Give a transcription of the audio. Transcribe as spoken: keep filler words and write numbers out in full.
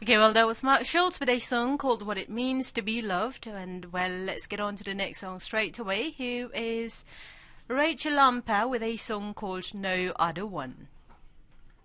Okay, well, that was Mark Schultz with a song called What It Means to Be Loved. And, well, let's get on to the next song straight away, who is Rachel Lampa with a song called No Other One.